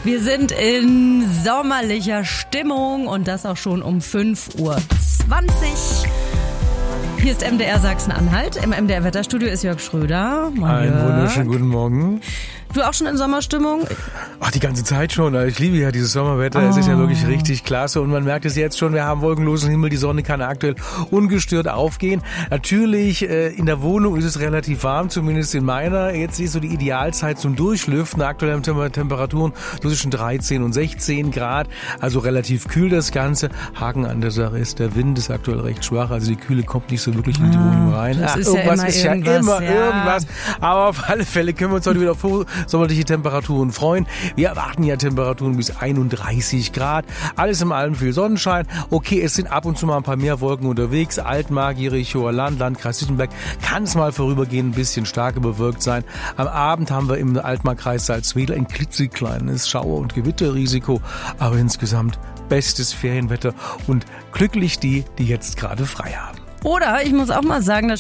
Wir sind in sommerlicher Stimmung und das auch schon um 5:20 Uhr. Hier ist MDR Sachsen-Anhalt. Im MDR Wetterstudio ist Jörg Schröder. Einen wunderschönen guten Morgen. Du auch schon in Sommerstimmung? Ach, die ganze Zeit schon. Ich liebe ja dieses Sommerwetter. Es ist ja wirklich richtig klasse. Und man merkt es jetzt schon, wir haben wolkenlosen Himmel. Die Sonne kann aktuell ungestört aufgehen. Natürlich, in der Wohnung ist es relativ warm, zumindest in meiner. Jetzt ist so die Idealzeit zum Durchlüften. Aktuell haben wir Temperaturen zwischen 13 und 16 Grad. Also relativ kühl das Ganze. Haken an der Sache ist, der Wind ist aktuell recht schwach. Also die Kühle kommt nicht so wirklich in die Wohnung rein. Das ist irgendwas ja immer irgendwas. Aber auf alle Fälle können wir uns heute wieder auf sommerliche Temperaturen freuen. Wir erwarten ja Temperaturen bis 31 Grad. Alles in allem viel Sonnenschein. Okay, es sind ab und zu mal ein paar mehr Wolken unterwegs. Altmark, Jerichoer Land, Landkreis Sittenberg kann es mal vorübergehend ein bisschen stärker bewölkt sein. Am Abend haben wir im Altmark-Kreis Salzwedel ein klitzekleines Schauer- und Gewitterrisiko. Aber insgesamt bestes Ferienwetter und glücklich die jetzt gerade frei haben. Oder, ich muss auch mal sagen, das